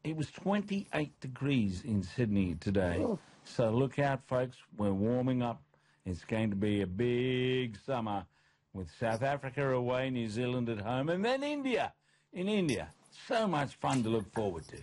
It was 28 degrees in Sydney today. Oh. So look out, folks. We're warming up. It's going to be a big summer with South Africa away, New Zealand at home, and then India. In India. So much fun to look forward to.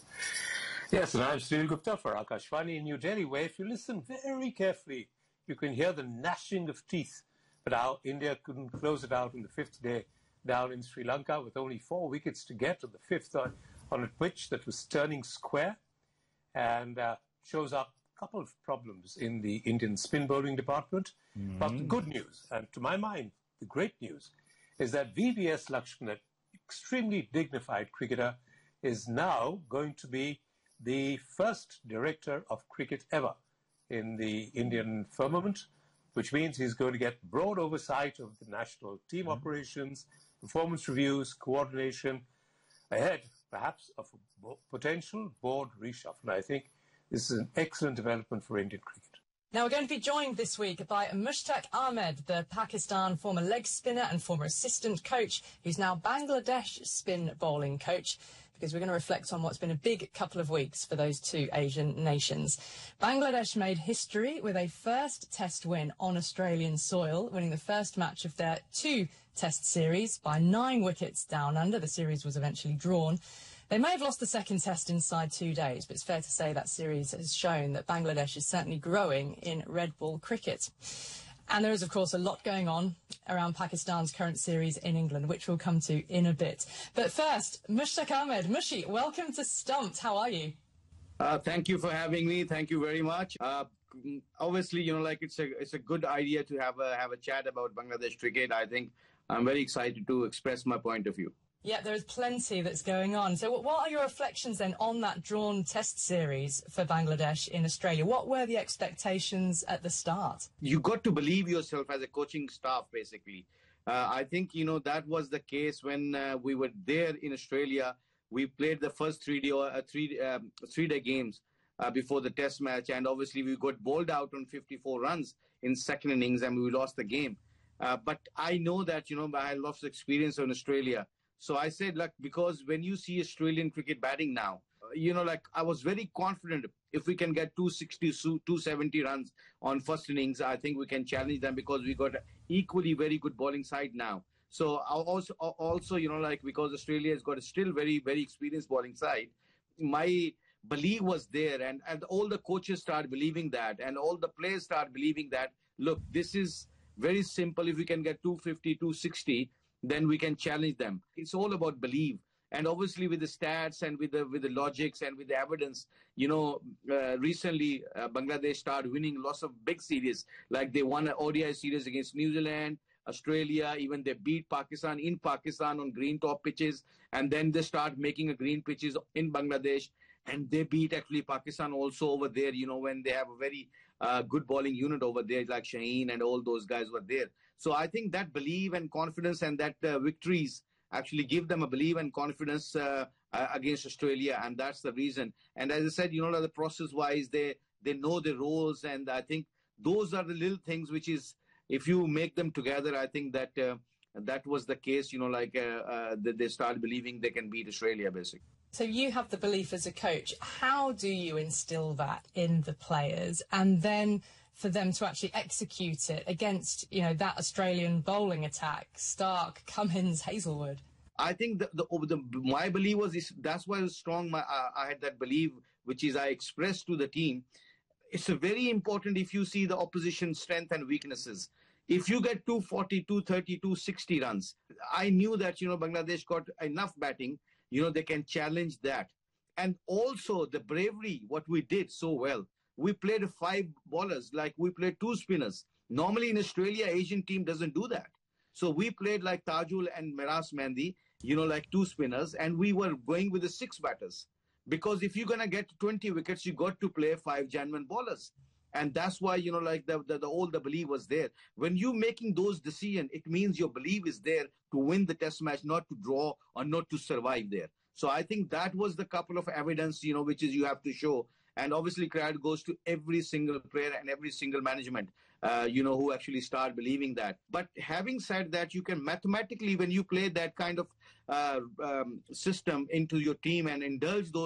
Yes, and I'm Sunil Gupta for Akashvani in New Delhi, where if you listen very carefully, you can hear the gnashing of teeth. But how India couldn't close it out in the fifth day down in Sri Lanka with only 4 wickets to get on the fifth on a pitch that was turning square, and shows up a couple of problems in the Indian spin bowling department. But the good news, and to my mind, the great news, is that VVS Lakshman, extremely dignified cricketer, is now going to be the first director of cricket ever in the Indian firmament, which means he's going to get broad oversight of the national team operations, performance reviews, coordination, ahead, perhaps, of a potential board reshuffle. I think this is an excellent development for Indian cricket. Now, we're going to be joined this week by Mushtaq Ahmed, the Pakistan former leg spinner and former assistant coach, who's now Bangladesh spin bowling coach, because we're going to reflect on what's been a big couple of weeks for those two Asian nations. Bangladesh made history with a first test win on Australian soil, winning the first match of their 2 test series by 9 wickets down under. The series was eventually drawn. They may have lost the second test inside 2 days, but it's fair to say that series has shown that Bangladesh is certainly growing in red ball cricket. And there is, of course, a lot going on around Pakistan's current series in England, which we'll come to in a bit. But first, Mushtaq Ahmed. Mushi, welcome to Stumped. How are you? Thank you for having me. Thank you very much. Obviously, it's a good idea to have a chat about Bangladesh cricket. I think I'm very excited to express my point of view. Yeah, there is plenty that's going on. So what are your reflections then on that drawn test series for Bangladesh in Australia? What were the expectations at the start? You got to believe yourself as a coaching staff, basically. I think, that was the case when we were there in Australia. We played the first three-day games before the test match. And obviously we got bowled out on 54 runs in second innings and we lost the game. But I know that, I had lots of experience in Australia. So I said, because when you see Australian cricket batting now, I was very confident if we can get 260, 270 runs on first innings, I think we can challenge them because we got equally very good bowling side now. So also, because Australia has got a still very, very experienced bowling side, my belief was there and all the coaches start believing that and all the players start believing that, look, this is very simple. If we can get 250, 260, then we can challenge them. It's all about belief. And obviously with the stats and with the logics and with the evidence, recently Bangladesh started winning lots of big series. Like they won an ODI series against New Zealand, Australia, even they beat Pakistan in Pakistan on green top pitches. And then they start making a green pitches in Bangladesh. And they beat actually Pakistan also over there, when they have a very good bowling unit over there, like Shaheen and all those guys were there. So I think that belief and confidence and that victories actually give them a belief and confidence against Australia. And that's the reason. And as I said, the process-wise, they know the roles. And I think those are the little things which is, if you make them together, I think that that was the case, that they start believing they can beat Australia, basically. So you have the belief as a coach. How do you instill that in the players and then for them to actually execute it against, that Australian bowling attack, Stark, Cummins, Hazelwood? I think my belief was that's why I was strong. I had that belief, which is I expressed to the team. It's a very important if you see the opposition strength and weaknesses. If you get 240, 230, 260 runs, I knew that, Bangladesh got enough batting. They can challenge that. And also the bravery, what we did so well. We played 5 bowlers, like we played 2 spinners. Normally in Australia, Asian team doesn't do that. So we played like Tajul and Meras Mehndi, like 2 spinners. And we were going with the 6 batters. Because if you're going to get 20 wickets, you got to play 5 genuine bowlers. And that's why, the belief was there. When you're making those decisions, it means your belief is there to win the test match, not to draw or not to survive there. So I think that was the couple of evidence, which is you have to show. And obviously credit goes to every single player and every single management, who actually start believing that. But having said that, you can mathematically, when you play that kind of system into your team and indulge those